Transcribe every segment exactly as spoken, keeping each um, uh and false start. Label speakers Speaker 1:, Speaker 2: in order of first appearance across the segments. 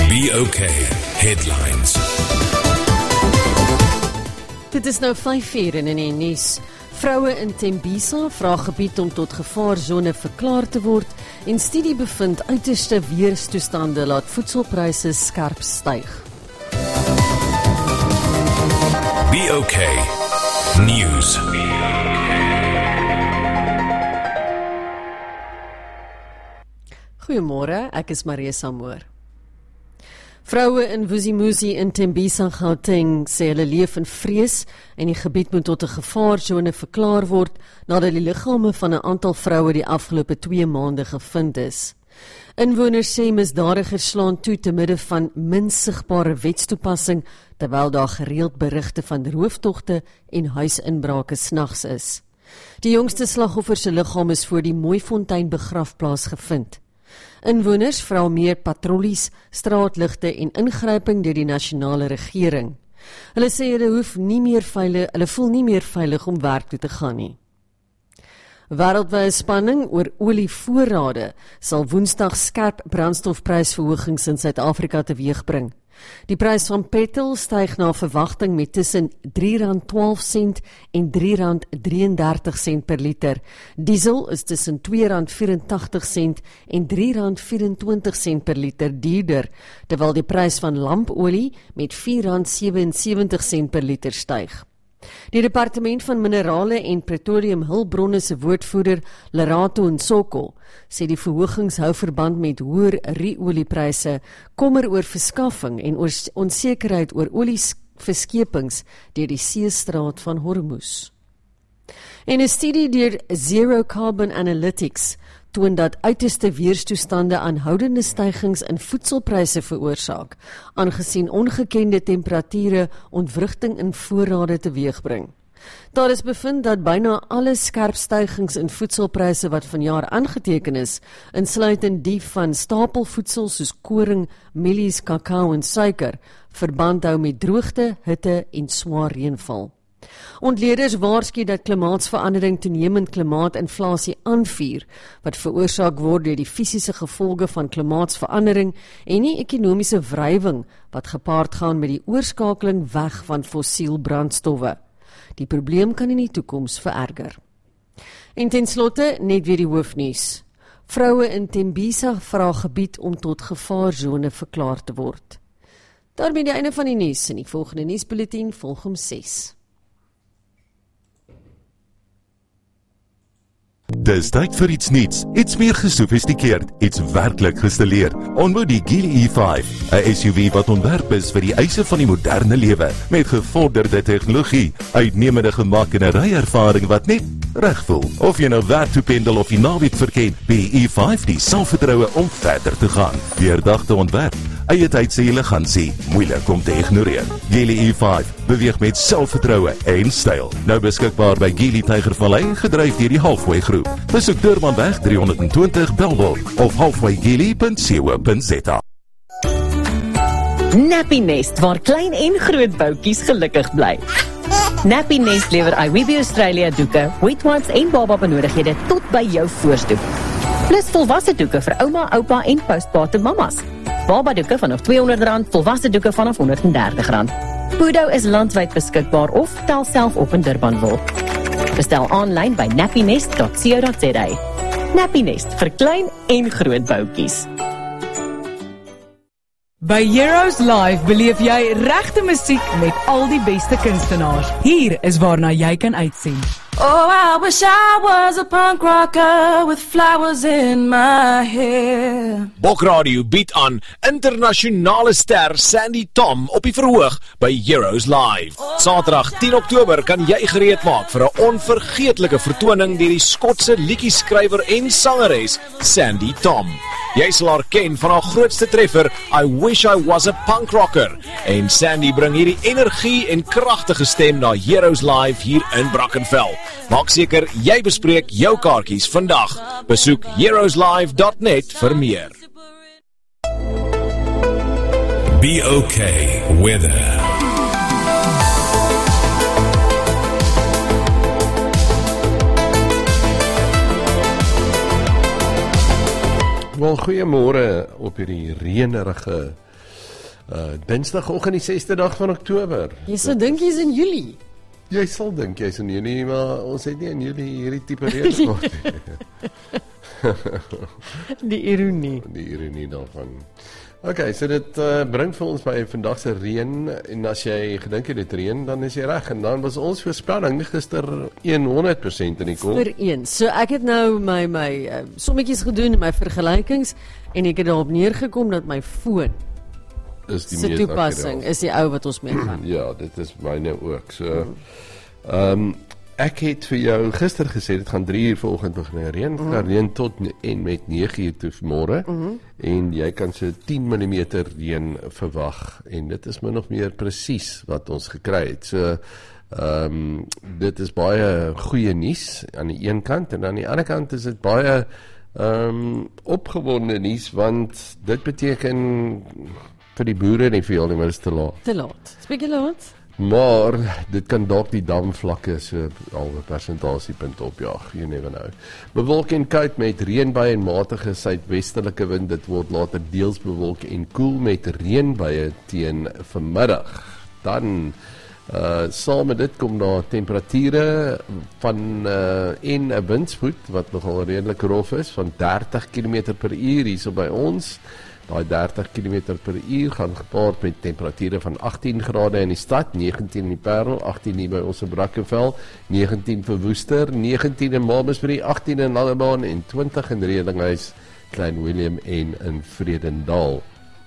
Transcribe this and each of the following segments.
Speaker 1: Be okay. Headlines.
Speaker 2: Dit is nou vyf uur in die nuus. Vroue in Tembisa vra gebied om tot gevaarzone verklaar te word en studie bevind uiterste weerstoestande laat voedselpryse skerp styg.
Speaker 1: Be okay. News.
Speaker 2: Goeiemôre, ek is Marie Samoor. Vroue in Vusimuzi in Tembisa, Gauteng sê hulle leef in vrees en die gebied moet tot 'n gevaarzone verklaar word nadat die liggame van 'n aantal vroue die afgelope twee maande gevind is. Inwoners sê misdadigers slaan toe te midde van min sigbare wetstoepassing terwyl daar gereeld berigte van rooftogte en huisinbrake snags is. Die jongste slagoffer se liggaam is voor die Mooifontein begrafplaas gevind. Inwoners vra meer patrollies, straatligte en ingryping deur die nasionale regering. Hulle sê hulle hoef nie meer veilig, hulle voel nie meer veilig om werk toe te gaan nie. Wêreldwye spanning oor olievoorrade sal Woensdag skerp brandstofprysverhogings in Suid-Afrika teweegbring. Die prys van petrol styg na verwagting met tussen drie rand twaalf sent en drie rand drie en dertig sent per liter. Diesel is tussen twee rand vyf en tagtig sent en drie rand vyf en twintig sent per liter duurder, terwyl die prys van lampolie met vier rand sewe en sewentig sent per liter styg. Die Departement van Minerale en Petroleum Hulpbronne se woordvoerder Lerato Nsoko sê die verhogings hou verband met hoër ruoliepryse, kommer oor verskaffing en onsekerheid oor olieverskepings deur die seestraat van Hormuz. En 'n studie deur Zero Carbon Analytics toon dat uiterste weerstoestande aanhoudende stygings in voedselpryse veroorsaak, aangesien ongekende temperature ontwrigting in voorrade teweegbring. Daar is bevind dat byna alle skerp stygings in voedselpryse wat vanjaar aangeteken is, insluitend die van stapelvoedsel soos koring, mielies, kakao en suiker, verband hou met droogte, hitte en swaar reënval. Ontleeders waarsku dat klimaatsverandering toenemend klimaatinflasie aanvuur, wat veroorsaak word deur die fisiese gevolge van klimaatsverandering en nie ekonomiese wrywing wat gepaard gaan met die oorskakeling weg van fossiel brandstowwe. Die probleem kan in die toekoms vererger. En ten slotte net weer die hoofnuus. Vroue in Tembisa vra gebied om tot gevaarzone verklaar te word. Daarmee die einde van die nuus en die volgende nuusbulletin volg om ses.
Speaker 3: Dis tyd vir iets nuuts, iets meer gesofistikeerd, iets werklik gestileerd. Ontmoet die Geely E vyf, 'n S U V wat ontwerp is vir die eise van die moderne lewe, met gevorderde tegnologie, uitnemende gemak en 'n ryervaring wat net reg voel. Of jy nou werk toe pendel of die naweek verken, die E vyf die selfvertroue om verder te gaan. Deurdagte ontwerp, eie tyd se elegansie, moeilik om te ignoreer. Geely E vyf beweeg met selfvertroue en styl. Nou beskikbaar by Geely Tygervallei, gedryf deur die Halfway Groep. Besoek Durbanweg drie honderd en twintig Bellville of halfway geely punt co punt za.
Speaker 4: Nappy Nest, waar klein en groot boutjies gelukkig bly. Nappy Nest lewer iWeB Australia doeke, wet wipes en baba benodighede tot by jou voorstoep. Plus volwasse doeke vir ouma, oupa en postpartum mamas. Baba doeke vanaf tweehonderd rand, volwasse doeke vanaf honderd en dertig rand. Pudo is landwyd beskikbaar of tel self op in Durbanville. Bestel aanlyn by nappy nest dot co dot za. Nappy Nest vir klein en groot boutjies.
Speaker 5: By Heroes Live beleef jy regte musiek met al die beste kunstenaars. Hier is waarna jy kan uitsien.
Speaker 6: Oh, I wish I was a punk rocker with flowers in my hair.
Speaker 7: Bokradio bied aan internasionale ster Sandy Tom op die verhoog by Heroes Live. Saterdag tien Oktober kan jy gereed maak vir 'n onvergeetlike vertoning deur die Skotse liedjieskrywer en sangeres Sandy Tom. Jy sal haar ken van haar grootste treffer I Wish I Was a Punk Rocker. En Sandy bring hierdie energie en kragtige stem na Heroes Live hier in Brackenfell. Maak seker jy bespreek jou kaartjies vandag. Besoek heroes live dot net vir meer.
Speaker 1: Be okay weather.
Speaker 8: Wel, goeiemôre op hierdie reënerige Uh, Dinsdagoggend die sesde dag van Oktober.
Speaker 2: Jy sou dink jy's in Julie.
Speaker 8: Jy sal dink jy's in Julie, maar ons het nie in Julie hierdie tipe reën gehad nie.
Speaker 2: Die ironie.
Speaker 8: Die ironie daarvan. Okay, so dit uh, bring vir ons by vandag se reën, en as jy gedink het dit reën, dan is jy reg, en dan was ons voorspelling gister honderd persent in die kop.
Speaker 2: Vir een. So ek het nou my my uh, sommetjies gedoen, my vergelykings, en ek het daarop neergekom dat my foon
Speaker 8: is die
Speaker 2: se
Speaker 8: mees
Speaker 2: toepassing
Speaker 8: akuraat.
Speaker 2: is die ou wat ons mee gaan.
Speaker 8: Ja, dit is myne ook. So, ehm um, ek het vir jou gister gesê dit gaan drie uur vanoggend begin reën, mm. gaan reën tot en met nege uur toe môre, mm -hmm. en jy kan so tien millimeter reën verwag, en dit is min of meer presies wat ons gekry het. So, ehm um, dit is baie goeie nuus aan die een kant, en aan die ander kant is dit baie ehm um, opgewonde nuus, want dit beteken vir die boere nie vir jou nie, maar is te laat.
Speaker 2: Te laat. Spreek jy laat?
Speaker 8: Maar dit kan dalk die damvlakke so al 'n persentasiepunt opjaag, you never know. Bewolk en koud met reënbuie en matige suidwestelike wind, dit word later deels bewolk en koel met reënbuie teen vanmiddag. Dan uh saam met dit kom daar temperature van uh en 'n windspoed wat nogal redelik rof is van dertig kilometer per uur hierso by ons. Daai dertig kilometer per uur gaan gepaard met temperature van agttien grade in die stad, negentien in die Parel, agttien hier by ons in Brackenfell, negentien vir Woester, negentien in Malmesbury, agttien in Langebaan en twintig in Redinghuis, Klein Willem en in Vredendal.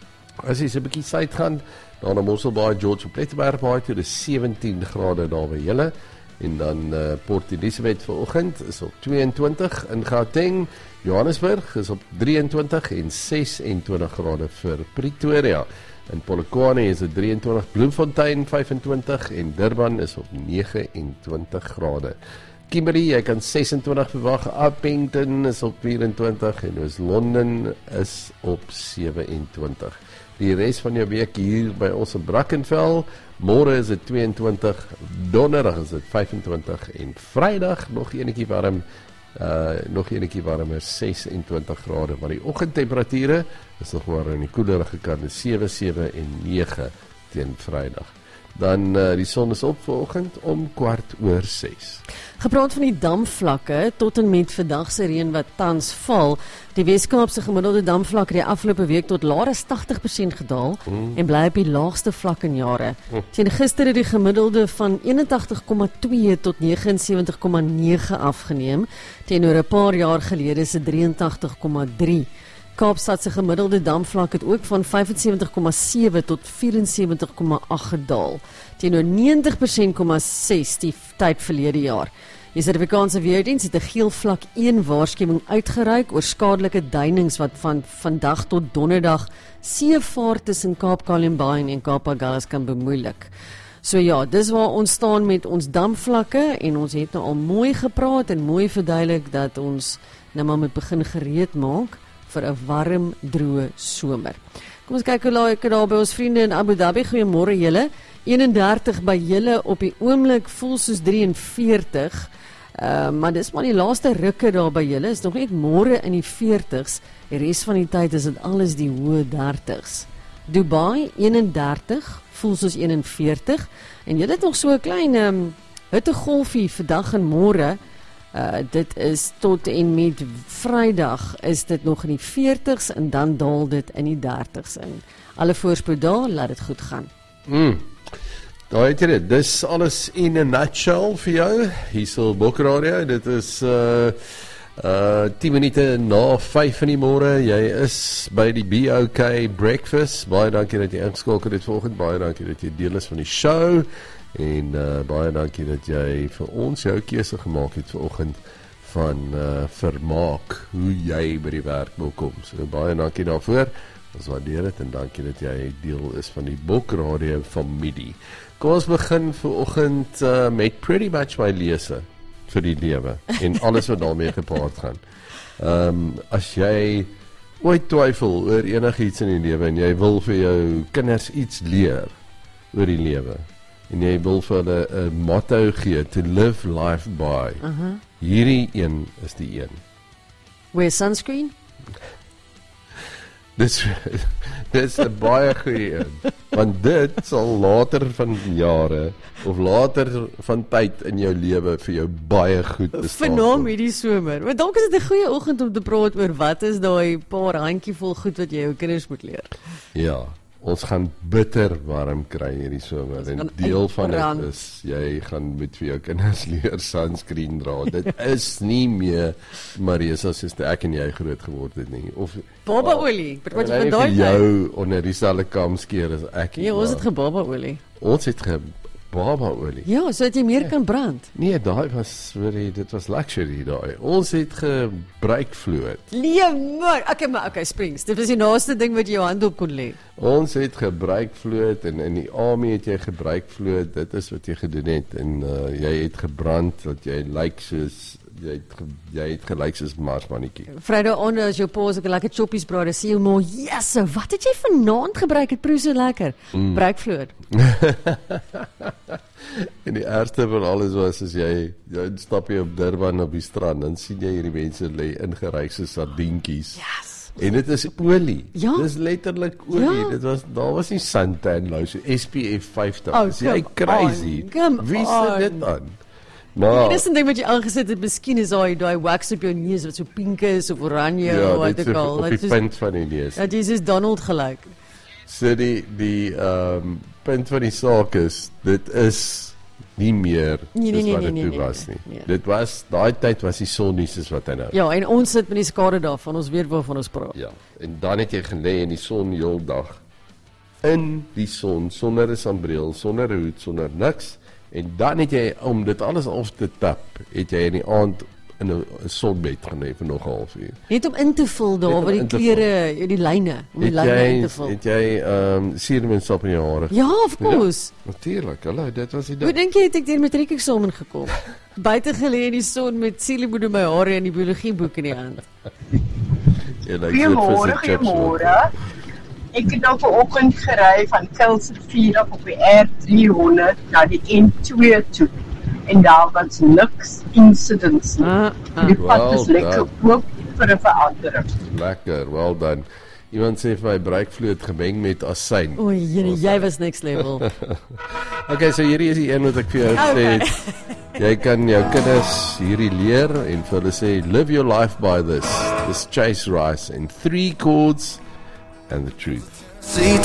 Speaker 8: As jy so 'n bietjie suid gaan, dan na Mosselbaai, George Plettenberg Baai toe, dis sewentien grade daar by julle. En dan uh, Port Elizabeth vanoggend is op tweeëntwintig, in Gauteng, Johannesburg is op drieëntwintig en sesentwintig grade vir Pretoria. In Polokwane is dit drieëntwintig, Bloemfontein vyfentwintig en Durban is op negenentwintig grade. Kimberley, jy kan sesentwintig verwag, Appington is op vierentwintig en Oos-London is op sewentwintig. Die res van jou week hier by ons in Brackenfell, môre is dit tweeëntwintig, donderdag is dit vyfentwintig en Vrydag nog enetjie warm, uh, nog enetjie warmer, sesentwintig grade, maar die oggendtemperature is nog maar in die koelerige kant, sewe, sewe en nege teen Vrydag. Dan uh, die son is op vanoggend om kwart oor ses.
Speaker 2: Gepraat van die damvlakke, tot en met vandag se reën wat tans val, die Weskaapse gemiddelde damvlak die afgelope week tot laer as tagtig persent gedaal mm. en bly op die laagste vlak in jare. Mm. Teen gister het die gemiddelde van eenentagtig komma twee tot negenensewentig komma nege afgeneem, teenoor 'n paar jaar gelede se drieëntagtig komma drie. Kaapstad se gemiddelde damvlak het ook van vyfensewentig komma sewe tot vierensewentig komma agt gedaal, teenoor negentig komma ses die tyd verlede jaar. Die Suid-Afrikaanse Weerdiens het 'n geel vlak een waarskuwing uitgereik oor skadelike duinings wat van vandag tot donderdag seevaart tussen Kaap Kalembaan en Kaap Agulhas kan bemoeilik. So ja, dis waar ons staan met ons damvlakke en ons het nou al mooi gepraat en mooi verduidelik dat ons nou maar moet begin gereed maak vir 'n warm, droë somer. Kom ons kyk hoe lyk dit daar by ons vriende in Abu Dhabi. Goeiemôre julle. eenendertig by julle op die oomblik, voel soos drieënveertig. Uh, maar dis maar die laaste rukke daar by julle, is nog net môre in die veertigs. Die res van die tyd is dit alles die hoë dertigs. Dubai eenendertig, voel soos eenenveertig. En julle het nog so 'n klein um, hittegolfie vandag en môre. Uh, dit is tot en met Vrydag is dit nog in die veertigs en dan daal dit in die dertigs in. Alle voorspoed daar, laat dit goed gaan.
Speaker 8: Mm. Daar het jy dit, dis alles in a nutshell vir jou, hier so Bokradio, dit is uh, uh, tien minute na vyf in die môre, jy is by die B O K Breakfast, baie dankie dat jy ingeskakel het vanoggend, baie dankie dat jy deel is van die show, en uh, baie dankie dat jy vir ons jou keuse gemaak het vanoggend van uh, vermaak, hoe jy by die werk wil kom, so baie dankie daarvoor, ons waardeer het, en dankie dat jy deel is van die Bokradio familie. Kom ons begin vanoggend uh, met pretty much my lese vir die lewe, en alles wat daarmee gepaard gaan. Um, as jy ooit twyfel oor enigiets in die lewe, en jy wil vir jou kinders iets leer oor die lewe, en jy wil vir hulle 'n motto gee, to live life by. Uh-huh. Hierdie een is die een.
Speaker 2: Wear sunscreen?
Speaker 8: Dis dis 'n baie goeie een. Want dit sal later van jare of later van tyd in jou lewe vir jou baie goed bestaan.
Speaker 2: Vernaam hierdie somer. Maar dalk is dit 'n goeie oggend om te praat oor wat is daai paar handjievol goed wat jy jou kinders moet leer.
Speaker 8: Ja, ons gaan bitter warm kry hierdie somer en deel van dit is jy gaan met vir jou kinders leer sunscreen dra. Dit is nie meer Marisa soos ek en jy groot geword het nie. Of
Speaker 2: babaolie, wat jy van daai
Speaker 8: tyd jou onder dieselfde kam skeer as ek.
Speaker 2: Ja, ons het gebabaolie.
Speaker 8: Ons het ge babaolie.
Speaker 2: Ja, sodat jy meer kan brand.
Speaker 8: Nee, daai was really, dit was luxury daai. Ons het gebruikvloot.
Speaker 2: Nee, maar okay, maar okay, Springs. Dit was die naaste ding wat jy jou hand op kon lê.
Speaker 8: Ons het gebruikvloot en in die army het jy gebruikvloot. Dit is wat jy gedoen het en uh, jy het gebrand dat jy lyk like soos jy het ge, jy het gelyk soos marsmannetjie.
Speaker 2: Vrydag aan as jou pa so 'n lekker choppies braai, dan sê jy maar, "Yes, wat het jy vanaand gebruik? Dit proe so lekker." Mm. Bruikvloot.
Speaker 8: En die ergste van alles was as jy jy stap jy op Durban op die strand, dan sien jy hierdie mense lê ingeryk so sardientjies.
Speaker 2: Yes.
Speaker 8: En dit is olie.
Speaker 2: Ja.
Speaker 8: Dis letterlik olie. Ja. Dit was daar was nie suntan lotion, S P F vyftig. Oh, is jy crazy? Wie sê dit aan?
Speaker 2: Maar dis 'n ding wat jy aangesit het, miskien is daai daai wax op jou neus wat so pink is of oranje
Speaker 8: ja,
Speaker 2: of wat ook al.
Speaker 8: Op die punt van die neus.
Speaker 2: Ja, dis is Donald gelyk.
Speaker 8: So die die ehm um, punt van die saak is, dit is nie meer
Speaker 2: nee, nee, nee,
Speaker 8: wat dit
Speaker 2: nee,
Speaker 8: toe
Speaker 2: nee,
Speaker 8: was nie.
Speaker 2: nee.
Speaker 8: Dit was daai tyd was die son nie soos wat hy nou.
Speaker 2: Ja, en ons sit met die skade daarvan, ons weet waarvan ons praat.
Speaker 8: Ja, en dan het jy gelê in die son die hele dag. In die son sonder 'n sonbril, sonder 'n hoed, sonder niks. En dan het jy, om dit alles af te tap, het jy in die aand in 'n sonbed gelê vir nog 'n halfuur.
Speaker 2: Net om in te vul daar waar die klere, die lyne, om die lyne in te vul.
Speaker 8: Het jy ehm um, seerumsap in jou hare?
Speaker 2: Ja, of course.
Speaker 8: Ja, natuurlik. Hallo, dit was die
Speaker 2: ding. Hoe dink jy het ek deur matriekeksamen gekom? Buite gelê in die son met sielemoed in my hare en die biologieboek in die hand.
Speaker 8: Ja, like
Speaker 9: goeiemôre, goeiemôre. Ek het nou vanoggend gery van Kuilsrivier af op die R driehonderd na die N twee toe. En daar was niks incidents nie. Uh, uh, die pad well is lekker oop vir 'n verandering.
Speaker 8: Lekker, well done. Iemand sê vir my bruikvloot gemeng met asyn.
Speaker 2: O, jy, jy was next level.
Speaker 8: Okay, so hierdie is die een wat ek vir jou okay. sê. Jy kan jou kinders hierdie leer en vir hulle sê, live your life by this. This Chase Rice in three chords and the truth.